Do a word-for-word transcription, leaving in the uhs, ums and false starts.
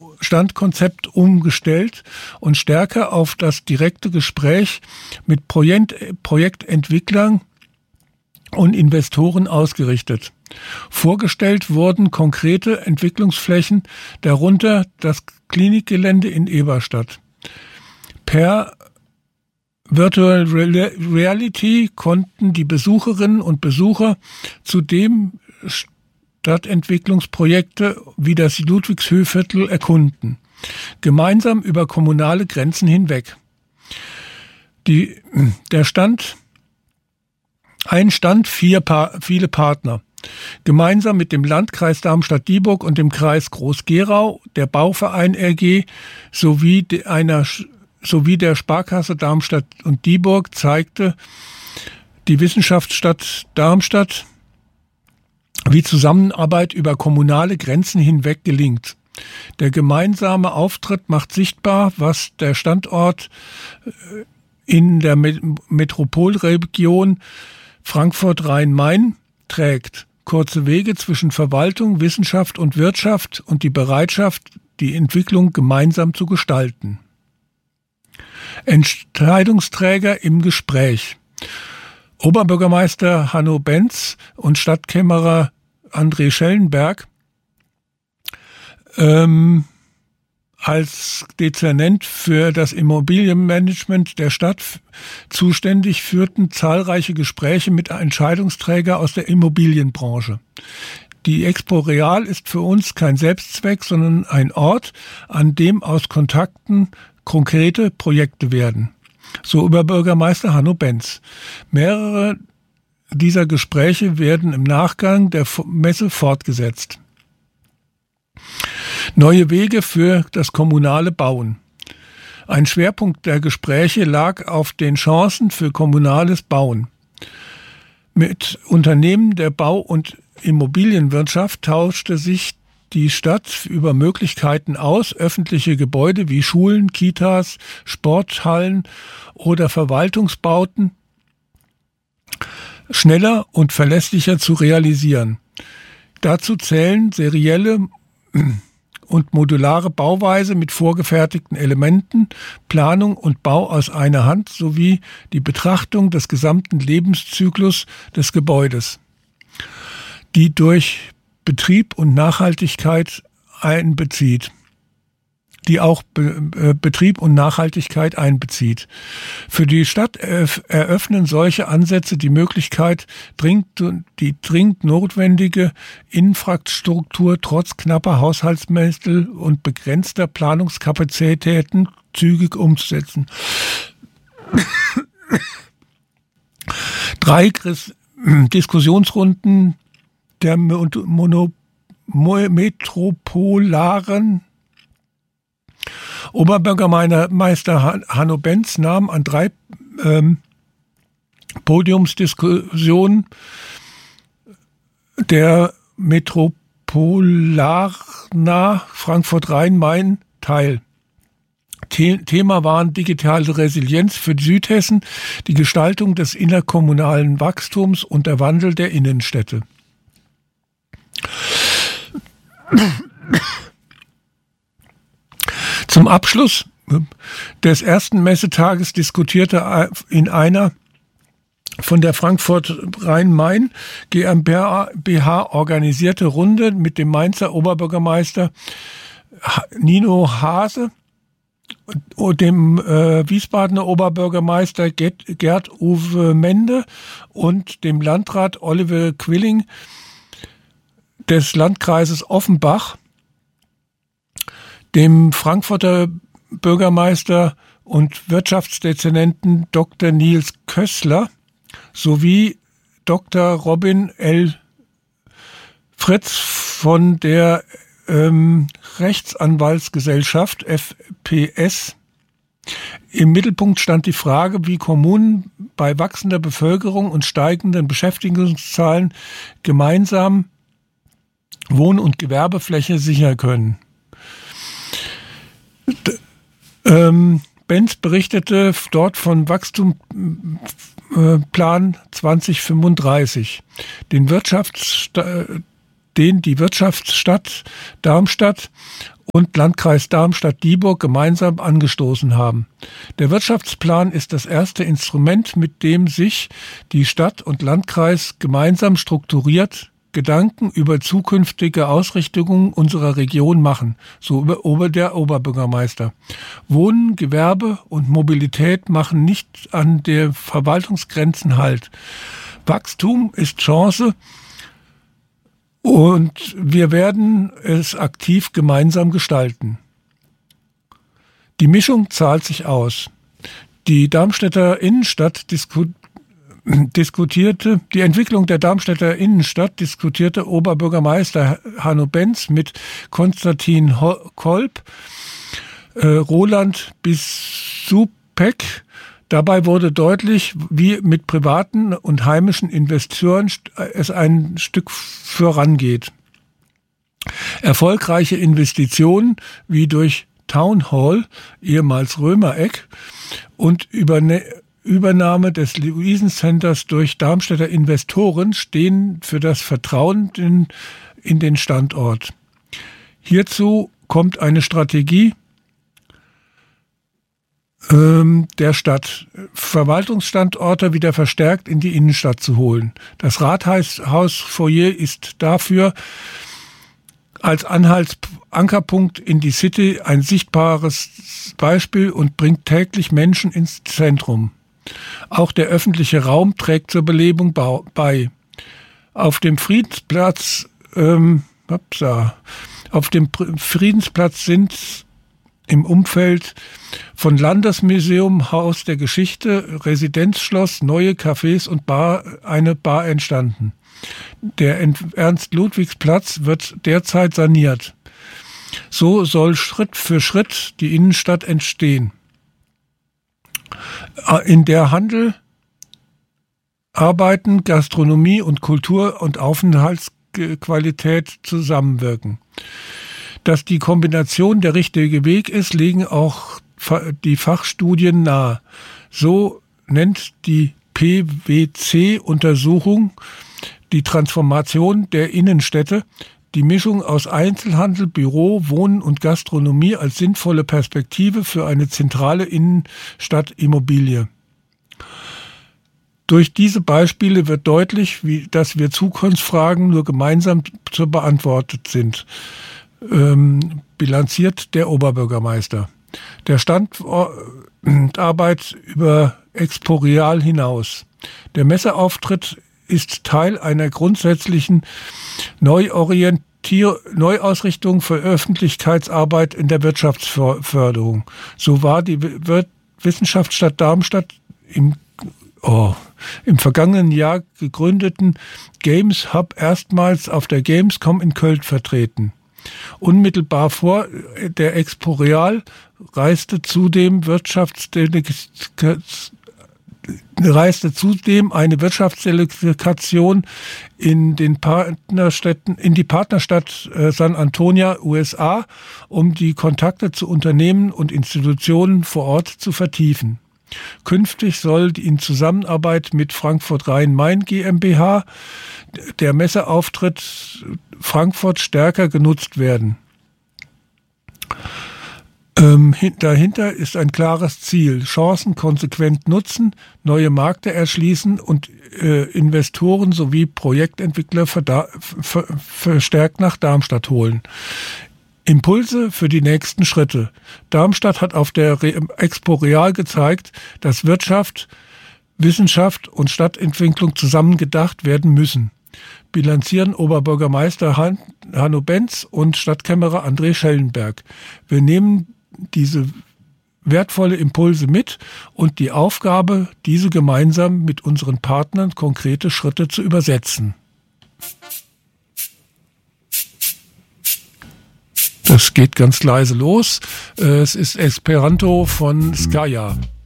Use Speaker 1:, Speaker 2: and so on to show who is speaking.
Speaker 1: Standkonzept umgestellt und stärker auf das direkte Gespräch mit Projekt, Projektentwicklern und Investoren ausgerichtet. Vorgestellt wurden konkrete Entwicklungsflächen, darunter das Klinikgelände in Eberstadt. Per Virtual Reality konnten die Besucherinnen und Besucher zudem Stadtentwicklungsprojekte wie das Ludwigshöhviertel erkunden, gemeinsam über kommunale Grenzen hinweg. Die, der Stand, ein Stand, vier pa- viele Partner. Gemeinsam mit dem Landkreis Darmstadt-Dieburg und dem Kreis Groß-Gerau, der Bauverein R G sowie de, einer sowie der Sparkasse Darmstadt und Dieburg zeigte die Wissenschaftsstadt Darmstadt, wie Zusammenarbeit über kommunale Grenzen hinweg gelingt. Der gemeinsame Auftritt macht sichtbar, was der Standort in der Metropolregion Frankfurt-Rhein-Main trägt. Kurze Wege zwischen Verwaltung, Wissenschaft und Wirtschaft und die Bereitschaft, die Entwicklung gemeinsam zu gestalten. Entscheidungsträger im Gespräch. Oberbürgermeister Hanno Benz und Stadtkämmerer André Schellenberg ähm, als Dezernent für das Immobilienmanagement der Stadt zuständig, führten zahlreiche Gespräche mit Entscheidungsträgern aus der Immobilienbranche. Die Expo Real ist für uns kein Selbstzweck, sondern ein Ort, an dem aus Kontakten konkrete Projekte werden. So Oberbürgermeister Hanno Benz. Mehrere dieser Gespräche werden im Nachgang der Messe fortgesetzt. Neue Wege für das kommunale Bauen. Ein Schwerpunkt der Gespräche lag auf den Chancen für kommunales Bauen. Mit Unternehmen der Bau- und Immobilienwirtschaft tauschte sich die Stadt über Möglichkeiten aus, öffentliche Gebäude wie Schulen, Kitas, Sporthallen oder Verwaltungsbauten schneller und verlässlicher zu realisieren. Dazu zählen serielle und modulare Bauweise mit vorgefertigten Elementen, Planung und Bau aus einer Hand sowie die Betrachtung des gesamten Lebenszyklus des Gebäudes, die durch Betrieb und Nachhaltigkeit einbezieht, die auch Be- äh, Betrieb und Nachhaltigkeit einbezieht. Für die Stadt eröff- eröffnen solche Ansätze die Möglichkeit, dringend, die dringend notwendige Infrastruktur trotz knapper Haushaltsmittel und begrenzter Planungskapazitäten zügig umzusetzen. Drei Chris- Diskussionsrunden der Mono- Metropolaren Oberbürgermeister Hanno Benz nahm an drei ähm, Podiumsdiskussionen der Metropolarna Frankfurt-Rhein-Main teil. The- Thema waren digitale Resilienz für Südhessen, die Gestaltung des innerkommunalen Wachstums und der Wandel der Innenstädte. Zum Abschluss des ersten Messetages diskutierte in einer von der Frankfurt Rhein-Main GmbH organisierte Runde mit dem Mainzer Oberbürgermeister Nino Hase, dem äh, Wiesbadener Oberbürgermeister Gerd-Uwe Mende und dem Landrat Oliver Quilling des Landkreises Offenbach, dem Frankfurter Bürgermeister und Wirtschaftsdezernenten Doktor Nils Kössler sowie Doktor Robin L. Fritz von der ähm, Rechtsanwaltsgesellschaft F P S. Im Mittelpunkt stand die Frage, wie Kommunen bei wachsender Bevölkerung und steigenden Beschäftigungszahlen gemeinsam Wohn- und Gewerbefläche sichern können. D- ähm, Benz berichtete dort von Wachstumsplan zwanzig fünfunddreißig. Den Wirtschaftsstarken den die Wirtschaftsstadt Darmstadt und Landkreis Darmstadt-Dieburg gemeinsam angestoßen haben. Der Wirtschaftsplan ist das erste Instrument, mit dem sich die Stadt und Landkreis gemeinsam strukturiert Gedanken über zukünftige Ausrichtungen unserer Region machen, so über der Oberbürgermeister. Wohnen, Gewerbe und Mobilität machen nicht an der Verwaltungsgrenzen Halt. Wachstum ist Chance und wir werden es aktiv gemeinsam gestalten. Die Mischung zahlt sich aus. Die Darmstädter Innenstadt diskutiert diskutierte, die Entwicklung der Darmstädter Innenstadt diskutierte Oberbürgermeister Hanno Benz mit Konstantin Kolb, äh, Roland Bissupek. Dabei wurde deutlich, wie mit privaten und heimischen Investoren es ein Stück vorangeht. Erfolgreiche Investitionen wie durch Town Hall, ehemals Römereck, und Überne Übernahme des Luisen-Centers durch Darmstädter Investoren stehen für das Vertrauen in, in den Standort. Hierzu kommt eine Strategie ähm, der Stadt, Verwaltungsstandorte wieder verstärkt in die Innenstadt zu holen. Das Rathausfoyer ist dafür als Anhaltsankerpunkt in die City ein sichtbares Beispiel und bringt täglich Menschen ins Zentrum. Auch der öffentliche Raum trägt zur Belebung bei. Auf dem Friedensplatz, ähm, upsa, auf dem Friedensplatz sind im Umfeld von Landesmuseum, Haus der Geschichte, Residenzschloss, neue Cafés und Bar, eine Bar entstanden. Der Ernst-Ludwigs-Platz wird derzeit saniert. So soll Schritt für Schritt die Innenstadt entstehen, in der Handel, Arbeiten, Gastronomie und Kultur und Aufenthaltsqualität zusammenwirken. Dass die Kombination der richtige Weg ist, legen auch die Fachstudien nahe. So nennt die P W C-Untersuchung die Transformation der Innenstädte, die Mischung aus Einzelhandel, Büro, Wohnen und Gastronomie als sinnvolle Perspektive für eine zentrale Innenstadtimmobilie. Durch diese Beispiele wird deutlich, wie, dass wir Zukunftsfragen nur gemeinsam zu beantwortet sind, ähm, bilanziert der Oberbürgermeister. Der Standarbeit über Exporeal hinaus. Der Messeauftritt ist Teil einer grundsätzlichen Neuorientier- Neuausrichtung für Öffentlichkeitsarbeit in der Wirtschaftsförderung. So war die Wissenschaftsstadt Darmstadt im, oh, im vergangenen Jahr gegründeten Games Hub erstmals auf der Gamescom in Köln vertreten. Unmittelbar vor der Exporeal reiste zudem Wirtschaftsdelegation reiste zudem eine Wirtschaftsdelegation in den Partnerstädten, in die Partnerstadt San Antonio, U S A, um die Kontakte zu Unternehmen und Institutionen vor Ort zu vertiefen. Künftig soll in Zusammenarbeit mit Frankfurt Rhein-Main GmbH der Messeauftritt Frankfurt stärker genutzt werden. Ähm, dahinter ist ein klares Ziel: Chancen konsequent nutzen, neue Märkte erschließen und äh, Investoren sowie Projektentwickler verda- ver- verstärkt nach Darmstadt holen. Impulse für die nächsten Schritte. Darmstadt hat auf der Re- Expo Real gezeigt, dass Wirtschaft, Wissenschaft und Stadtentwicklung zusammengedacht werden müssen. Bilanzieren Oberbürgermeister Han- Hanno Benz und Stadtkämmerer André Schellenberg. Wir nehmen diese wertvolle Impulse mit und die Aufgabe, diese gemeinsam mit unseren Partnern konkrete Schritte zu übersetzen. Das geht ganz leise los. Es ist Esperanto von Skaya.